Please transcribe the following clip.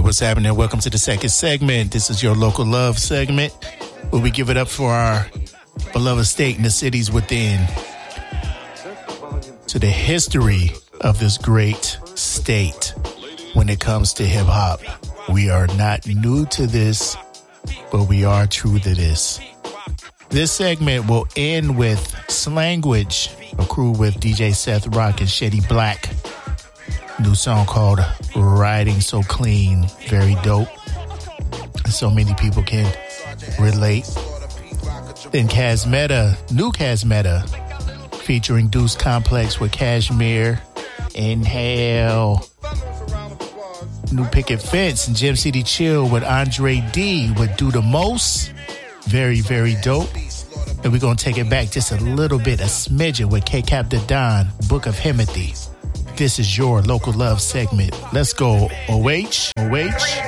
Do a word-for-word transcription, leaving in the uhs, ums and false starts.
what's happening? Welcome to the second segment. This is your local love segment where we give it up for our beloved state and the cities within. To the history of this great state when it comes to hip hop. We are not new to this, but we are true to this. This segment will end with Slanguage, a crew with D J Seth Rock and Shady Black. New song called Riding So Clean. Very dope. So many people can relate. Then Casmeta, new Casmeta, featuring Deuce Complex with Cashmere. Inhale. New Picket Fence and Gem City Chill with Andre D with Do the Most. Very, very dope. And we're going to take it back just a little bit, a smidgen with K-Cap the Don, Book of Himothy. This is your local love segment. Let's go. O H, O H.